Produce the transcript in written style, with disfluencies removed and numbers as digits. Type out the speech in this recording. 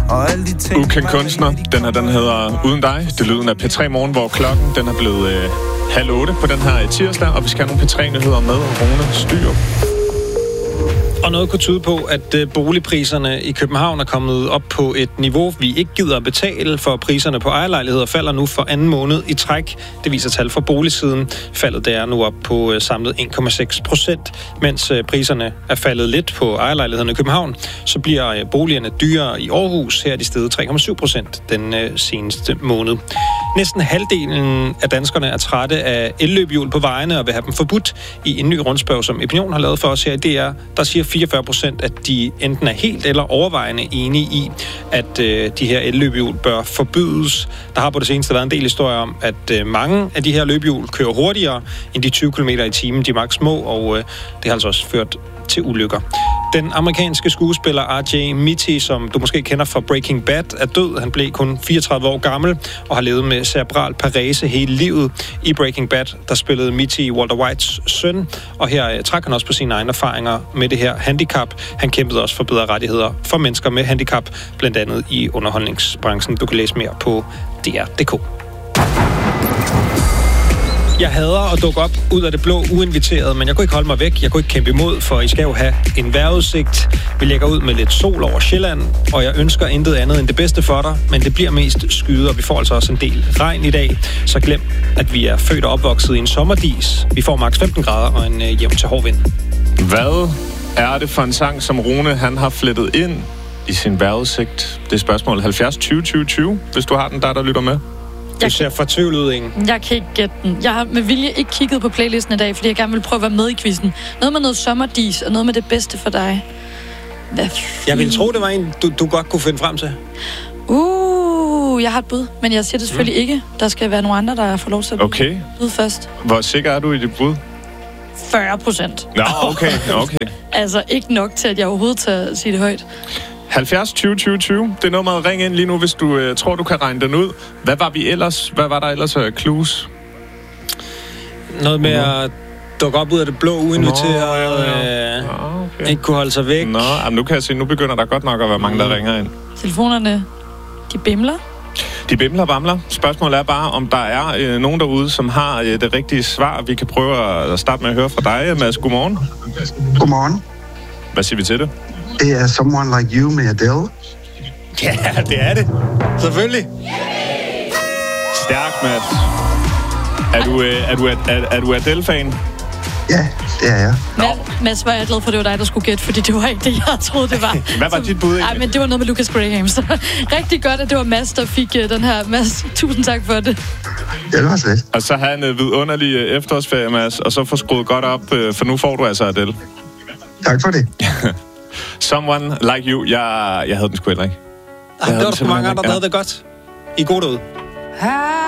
Og alle de ting. Ukendt kunstner. Den hedder Uden dig. Det er lyden af P3 Morgen, hvor klokken den er blevet 7:30 på den her tirsdag, og vi skal have nogle P3-nyheder med Rune Styr. Og noget kunne tyde på, at boligpriserne i København er kommet op på et niveau, vi ikke gider at betale, for priserne på ejerlejligheder falder nu for anden måned i træk. Det viser tal fra boligsiden. Faldet der er nu op på samlet 1,6%. Mens priserne er faldet lidt på ejerlejlighederne i København, så bliver boligerne dyrere i Aarhus. Her er de steget 3,7% den seneste måned. Næsten halvdelen af danskerne er trætte af elløbehjul på vejene og vil have dem forbudt. I en ny rundspørg, som Opinion har lavet for os her i DR, der siger 44%, at de enten er helt eller overvejende enige i, at de her elløbehjul bør forbydes. Der har på det seneste været en del historier om, at mange af de her løbehjul kører hurtigere end de 20 km i timen, de maks må, og det har altså også ført til ulykker. Den amerikanske skuespiller R.J. Mitty, som du måske kender fra Breaking Bad, er død. Han blev kun 34 år gammel og har levet med cerebral parese hele livet. I Breaking Bad, der spillede Mitty Walter Whites søn, og her trak han også på sine egne erfaringer med det her handicap. Han kæmpede også for bedre rettigheder for mennesker med handicap, blandt andet i underholdningsbranchen. Du kan læse mere på dr.dk. Jeg hader at dukke op ud af det blå uinviteret, men jeg kunne ikke holde mig væk. Jeg kunne ikke kæmpe imod, for I skal jo have en vejrudsigt. Vi lægger ud med lidt sol over Sjælland, og jeg ønsker intet andet end det bedste for dig, men det bliver mest skyde, og vi får altså også en del regn i dag. Så glem, at vi er født og opvokset i en sommerdis. Vi får maks 15 grader og en jævn til hård vind. Hvad er det for en sang, som Rune han har flettet ind i sin vejrudsigt? Det er spørgsmål 70 20 20 20, hvis du har den der lytter med. Du ser fortvivlet ud, Inge. Jeg kan ikke gætte den. Jeg har med vilje ikke kigget på playlisten i dag, fordi jeg gerne vil prøve at være med i quizzen. Noget med noget sommerdis, og noget med det bedste for dig. Jeg ville tro, det var en, du godt kunne finde frem til. Jeg har et bud, men jeg siger det selvfølgelig ikke. Der skal være nogle andre, der får lov til at byde først. Hvor sikker er du i dit bud? 40%. Nå, okay. Altså ikke nok til, at jeg overhovedet tager sige det højt. 70 20 20 20. Det er noget med at ringe ind lige nu, hvis du tror, du kan regne den ud. Hvad var der ellers clues? Noget med at dukke op ud af det blå uinviteret, okay. Ikke kunne holde sig væk. Nu kan jeg se, nu begynder der godt nok at være mange, der ringer ind. Telefonerne, de bimler. De bimler og bamler. Spørgsmålet er bare, om der er nogen derude, som har det rigtige svar. Vi kan prøve at starte med at høre fra dig, Mads. Godmorgen. Godmorgen. Hvad siger vi til det? Det er Someone Like You med Adele. Ja, det er det. Selvfølgelig. Stærk, Mads. Er du Adele-fan? Ja, det er jeg. Mads, var jeg glad for, at det var dig, der skulle gætte, fordi det var ikke det, jeg troede, det var. Hvad var dit bud egentlig? Nej, men det var noget med Lucas Graham, så rigtig godt, at det var Mads, der fik den her. Mads, tusind tak for det. Ja, det var slet. Og så have en vidunderlig efterårsferie, Mads, og så få skruet godt op, for nu får du altså Adele. Tak for det. Someone Like You. Jeg havde den sgu heller ikke. Der var sgu mange andre, der havde det godt. I god ud.